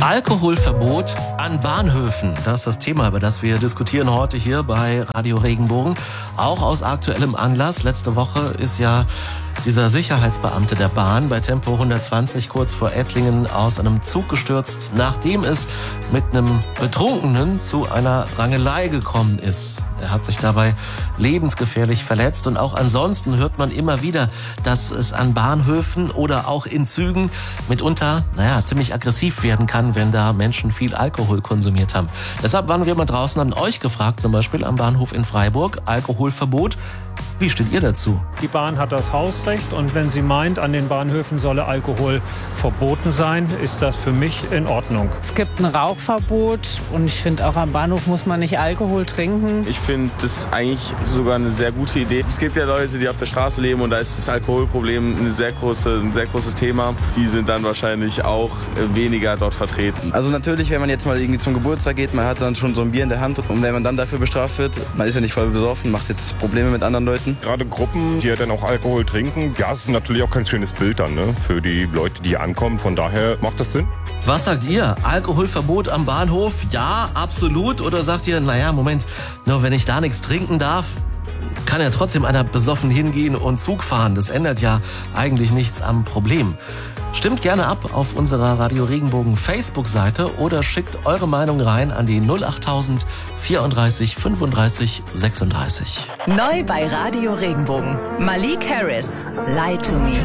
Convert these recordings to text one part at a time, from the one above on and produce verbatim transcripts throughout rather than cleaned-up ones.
Alkoholverbot an Bahnhöfen. Das ist das Thema, über das wir diskutieren heute hier bei Radio Regenbogen. Auch aus aktuellem Anlass. Letzte Woche ist ja dieser Sicherheitsbeamte der Bahn bei Tempo hundertzwanzig kurz vor Ettlingen aus einem Zug gestürzt, nachdem es mit einem Betrunkenen zu einer Rangelei gekommen ist. Er hat sich dabei lebensgefährlich verletzt und auch ansonsten hört man immer wieder, dass es an Bahnhöfen oder auch in Zügen mitunter, naja, ziemlich aggressiv werden kann, wenn da Menschen viel Alkohol konsumiert haben. Deshalb waren wir mal draußen, haben euch gefragt, zum Beispiel am Bahnhof in Freiburg, Alkoholverbot. Wie steht ihr dazu? Die Bahn hat das Hausrecht und wenn sie meint, an den Bahnhöfen solle Alkohol verboten sein, ist das für mich in Ordnung. Es gibt ein Rauchverbot und ich finde auch am Bahnhof muss man nicht Alkohol trinken. Ich finde das eigentlich sogar eine sehr gute Idee. Es gibt ja Leute, die auf der Straße leben und da ist das Alkoholproblem eine sehr große, ein sehr großes Thema. Die sind dann wahrscheinlich auch weniger dort vertreten. Also natürlich, wenn man jetzt mal irgendwie zum Geburtstag geht, man hat dann schon so ein Bier in der Hand und wenn man dann dafür bestraft wird, man ist ja nicht voll besoffen, macht jetzt Probleme mit anderen Leuten. Gerade Gruppen, die ja dann auch Alkohol trinken, ja, es ist natürlich auch kein schönes Bild dann, ne, für die Leute, die hier ankommen. Von daher macht das Sinn. Was sagt ihr? Alkoholverbot am Bahnhof? Ja, absolut? Oder sagt ihr, naja, Moment, nur wenn ich da nichts trinken darf, kann ja trotzdem einer besoffen hingehen und Zug fahren. Das ändert ja eigentlich nichts am Problem. Stimmt gerne ab auf unserer Radio Regenbogen Facebook-Seite oder schickt eure Meinung rein an die null achttausend vierunddreißig fünfunddreißig sechsunddreißig. Neu bei Radio Regenbogen. Malik Harris, Lie to Me.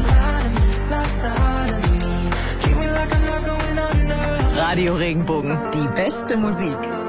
Radio Regenbogen, die beste Musik.